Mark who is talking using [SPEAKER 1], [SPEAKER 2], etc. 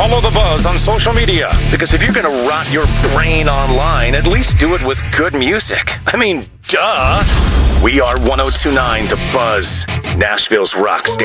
[SPEAKER 1] Follow The Buzz on social media, because if you're going to rot your brain online, at least do it with good music. I mean, duh. We are 102.9 The Buzz, Nashville's rock station.